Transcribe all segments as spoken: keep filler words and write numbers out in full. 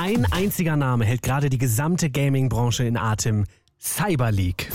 Ein einziger Name hält gerade die gesamte Gaming-Branche in Atem. Cyber League.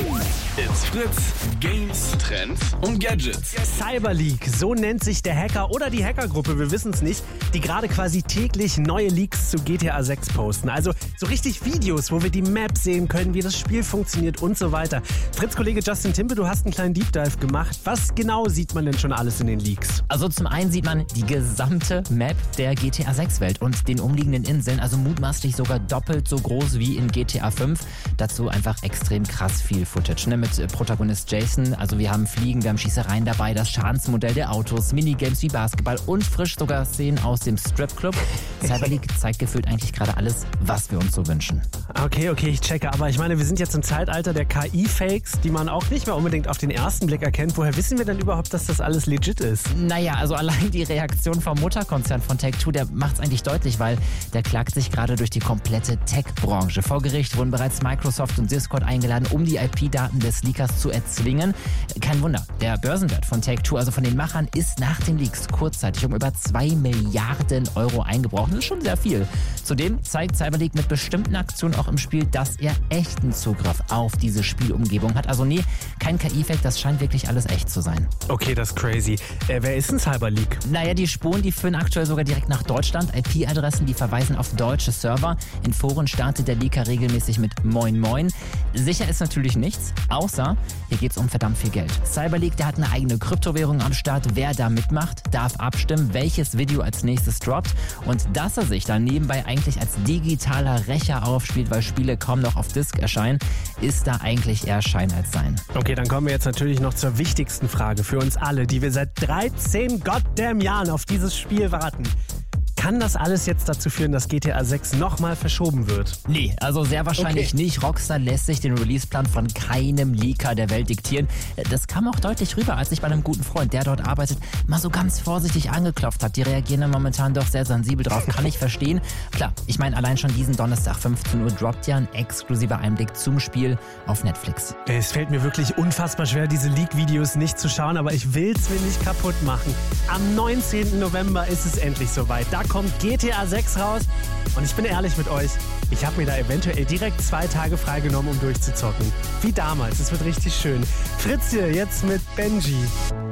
It's Fritz, Games, Trends und Gadgets. Cyber League, so nennt sich der Hacker oder die Hackergruppe, wir wissen es nicht, die gerade quasi täglich neue Leaks zu G T A sechs posten. Also so richtig Videos, wo wir die Map sehen können, wie das Spiel funktioniert und so weiter. Fritz-Kollege Justin Timpe, du hast einen kleinen Deep Dive gemacht. Was genau sieht man denn schon alles in den Leaks? Also zum einen sieht man die gesamte Map der G T A sechs Welt und den umliegenden Inseln, also mutmaßlich sogar doppelt so groß wie in G T A fünf. Dazu einfach extrem krass viel Footage, ne? Mit Protagonist Jason, also wir haben Fliegen, wir haben Schießereien dabei, das Schadensmodell der Autos, Minigames wie Basketball und frisch sogar Szenen aus dem Stripclub. Cyber League zeigt gefühlt eigentlich gerade alles, was wir uns so wünschen. Okay, okay, ich checke, aber ich meine, wir sind jetzt im Zeitalter der K I-Fakes, die man auch nicht mehr unbedingt auf den ersten Blick erkennt. Woher wissen wir denn überhaupt, dass das alles legit ist? Naja, also allein die Reaktion vom Mutterkonzern von Take-Two, der macht es eigentlich deutlich, weil der klagt sich gerade durch die komplette Tech-Branche. Vor Gericht wurden bereits Microsoft und Discord eingeladen, um die I P-Daten des Leakers zu erzwingen. Kein Wunder, der Börsenwert von Take-Two, also von den Machern, ist nach den Leaks kurzzeitig um über zwei Milliarden Euro eingebrochen. Das ist schon sehr viel. Zudem zeigt Cyber League mit bestimmten Aktionen auch im Spiel, dass er echten Zugriff auf diese Spielumgebung hat. Also nee, kein K I-Fake, das scheint wirklich alles echt zu sein. Okay, das ist crazy. Äh, wer ist denn Cyber League? Naja, die Spuren, die führen aktuell sogar direkt nach Deutschland. I P-Adressen, die verweisen auf deutsche Server. In Foren startet der Leaker regelmäßig mit Moin Moin. Sicher ist natürlich nichts, außer hier geht es um verdammt viel Geld. Cyber League, der hat eine eigene Kryptowährung am Start. Wer da mitmacht, darf abstimmen, welches Video als nächstes droppt. Und dass er sich dann nebenbei eigentlich als digitaler Rächer aufspielt, weil Spiele kaum noch auf Disc erscheinen, ist da eigentlich eher Schein als Sein. Okay, dann kommen wir jetzt natürlich noch zur wichtigsten Frage für uns alle, die wir seit dreizehn goddamn Jahren auf dieses Spiel warten. Kann das alles jetzt dazu führen, dass G T A sechs nochmal verschoben wird? Nee, also sehr wahrscheinlich okay. nicht. Rockstar lässt sich den Releaseplan von keinem Leaker der Welt diktieren. Das kam auch deutlich rüber, als ich bei einem guten Freund, der dort arbeitet, mal so ganz vorsichtig angeklopft hat. Die reagieren dann momentan doch sehr sensibel drauf, kann ich verstehen. Klar, ich meine, allein schon diesen Donnerstag fünfzehn Uhr droppt ja ein exklusiver Einblick zum Spiel auf Netflix. Es fällt mir wirklich unfassbar schwer, diese Leak-Videos nicht zu schauen, aber ich will es mir nicht kaputt machen. Am neunzehnten November ist es endlich soweit. Da kommt G T A sechs raus und ich bin ehrlich mit euch, ich habe mir da eventuell direkt zwei Tage freigenommen, um durchzuzocken. Wie damals, es wird richtig schön. Fritz hier jetzt mit Benji.